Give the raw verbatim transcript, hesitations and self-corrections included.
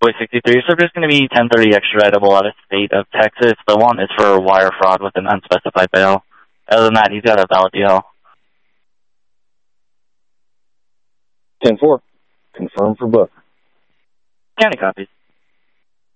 Boy sixty-three, so there's going to be ten thirty extraditable out of state of Texas. The one is for wire fraud with an unspecified bail. Other than that, he's got a valid D L. ten four. Confirm for book. County copies.